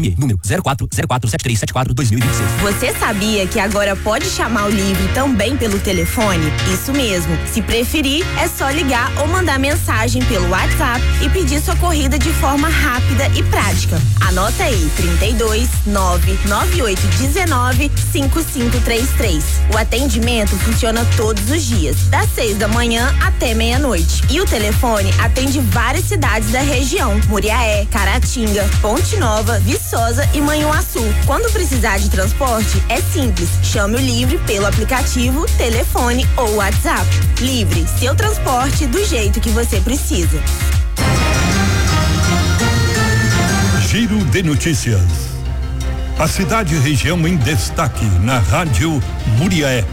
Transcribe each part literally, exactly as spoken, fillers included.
Número zero quatro zero quatro sete três sete quatro dois mil e vinte e seis. Você sabia que agora pode chamar o Livre também pelo telefone? Isso mesmo. Se preferir, é só ligar ou mandar mensagem pelo WhatsApp e pedir sua corrida de forma rápida e prática. Anota aí, trinta e dois, nove nove oito dezenove, cinco cinco três três. O atendimento funciona todos os dias, das seis da manhã até meia-noite. E o telefone atende várias cidades da região: Muriaé, Caratinga, Ponte Nova, Viçosa e Manhuaçu. Quando precisar de transporte, é simples. Chame o Livre pelo aplicativo, telefone ou WhatsApp. Livre, seu transporte do jeito que você precisa. Giro de notícias. A cidade e região em destaque na Rádio Muriaé.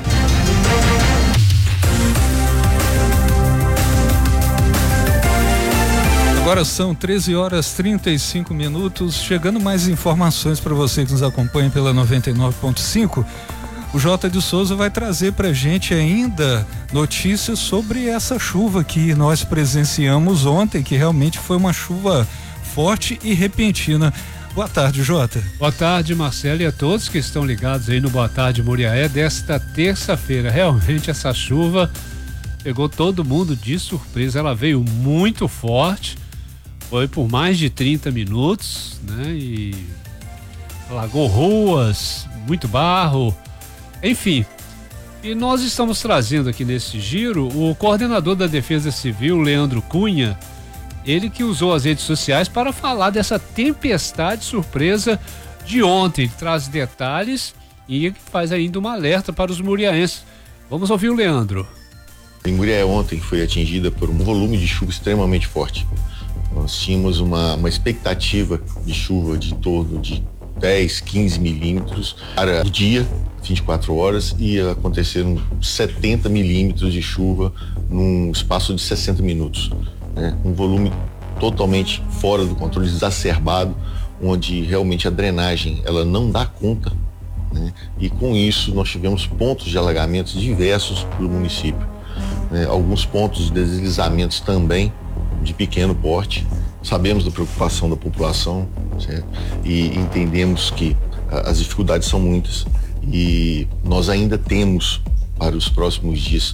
Agora são treze horas trinta e cinco minutos, chegando mais informações para você que nos acompanha pela noventa e nove ponto cinco. O Jota de Souza vai trazer pra gente ainda notícias sobre essa chuva que nós presenciamos ontem, que realmente foi uma chuva forte e repentina. Boa tarde, Jota. Boa tarde, Marcelo, e a todos que estão ligados aí no Boa Tarde Muriaé desta terça-feira. Realmente essa chuva pegou todo mundo de surpresa, ela veio muito forte. Foi por mais de trinta minutos, né? E alagou ruas, muito barro, enfim. E nós estamos trazendo aqui nesse giro o coordenador da Defesa Civil, Leandro Cunha, ele que usou as redes sociais para falar dessa tempestade surpresa de ontem. Ele traz detalhes e faz ainda um alerta para os muriaenses. Vamos ouvir o Leandro. Em Muriaé ontem foi atingida por um volume de chuva extremamente forte. Nós tínhamos uma, uma expectativa de chuva de torno de dez, quinze milímetros para o dia, vinte e quatro horas, e aconteceram setenta milímetros de chuva num espaço de sessenta minutos. Né? Um volume totalmente fora do controle, exacerbado, onde realmente a drenagem ela não dá conta. Né? E com isso nós tivemos pontos de alagamentos diversos pelo município. Né? Alguns pontos de deslizamentos também de pequeno porte. Sabemos da preocupação da população, certo? E entendemos que a, as dificuldades são muitas e nós ainda temos para os próximos dias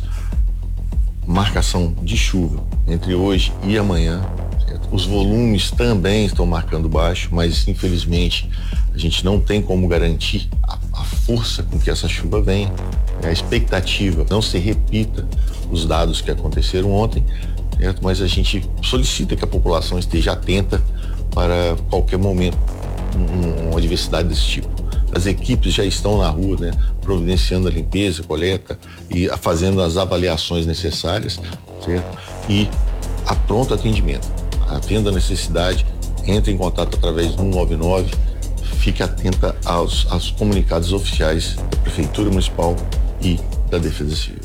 marcação de chuva entre hoje e amanhã, certo? Os volumes também estão marcando baixo, mas infelizmente a gente não tem como garantir a, a força com que essa chuva vem. A expectativa não se repita os dados que aconteceram ontem, certo? Mas a gente solicita que a população esteja atenta para qualquer momento um, uma adversidade desse tipo. As equipes já estão na rua, né, providenciando a limpeza, coleta e fazendo as avaliações necessárias, certo? E a pronto atendimento. Havendo a necessidade, entre em contato através do um nove nove, fique atenta aos, aos comunicados oficiais da Prefeitura Municipal e da Defesa Civil.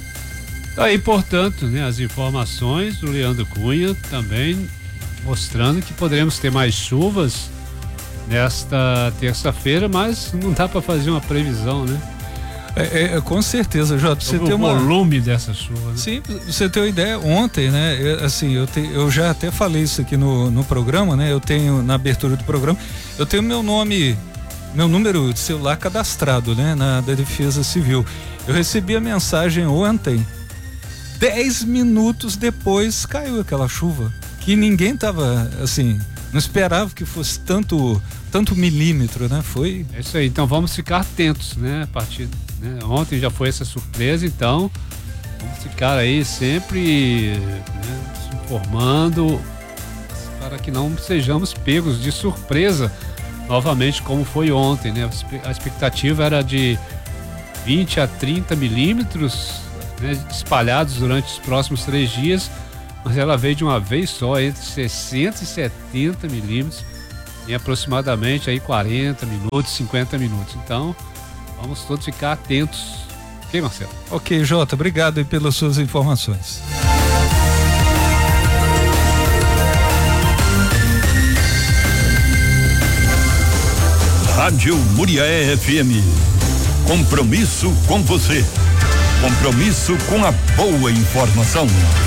Aí, portanto, né, as informações do Leandro Cunha também mostrando que poderemos ter mais chuvas nesta terça-feira, mas não dá para fazer uma previsão, né? É, é, com certeza, Jota. Você tem o uma... volume dessa chuva. Né? Sim, você tem uma ideia, ontem, né? Eu, assim, eu, te, eu já até falei isso aqui no, no programa, né? Eu tenho, na abertura do programa, eu tenho meu nome, meu número de celular cadastrado, né? Na da Defesa Civil. Eu recebi a mensagem ontem, dez minutos depois caiu aquela chuva, que ninguém tava, assim, não esperava que fosse tanto, tanto milímetro, né? Foi. É isso aí, então vamos ficar atentos, né? A partir, né? Ontem já foi essa surpresa, então vamos ficar aí sempre, né, se informando para que não sejamos pegos de surpresa novamente como foi ontem, né? A expectativa era de vinte a trinta milímetros, né, espalhados durante os próximos três dias, mas ela veio de uma vez só, entre sessenta e setenta milímetros, em aproximadamente aí quarenta minutos, cinquenta minutos. Então, vamos todos ficar atentos. Ok, Marcelo? Ok, Jota, obrigado aí pelas suas informações. Rádio Muriaé F M. Compromisso com você. Compromisso com a boa informação.